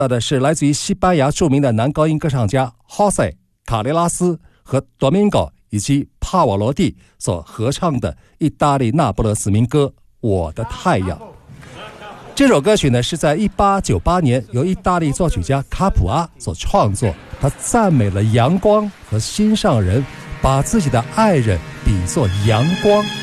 到的是来自于西班牙著名的男高音歌唱家 José 卡雷拉斯和 Domingo 以及帕瓦罗蒂所合唱的意大利那不勒斯民歌《我的太阳》。这首歌曲呢是在1898年由意大利作曲家卡普阿所创作，他赞美了阳光和心上人，把自己的爱人比作阳光。